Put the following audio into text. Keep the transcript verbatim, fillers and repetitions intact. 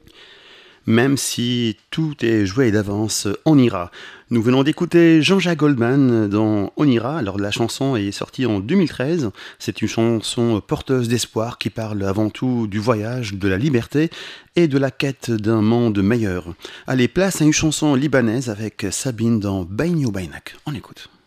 Même si tout est joué d'avance, on ira. Nous venons d'écouter Jean-Jacques Goldman dans On ira. Alors la chanson est sortie en deux mille treize. C'est une chanson porteuse d'espoir qui parle avant tout du voyage, de la liberté et de la quête d'un monde meilleur. Allez, place à une chanson libanaise avec Sabine dans Baini ou Bainak. On écoute.